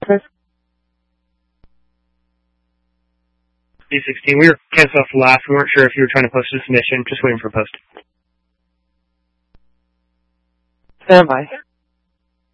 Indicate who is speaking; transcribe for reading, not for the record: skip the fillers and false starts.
Speaker 1: B16, we were canceled off last. We weren't sure if you were trying to post a submission. Just waiting for a post.
Speaker 2: Stand by.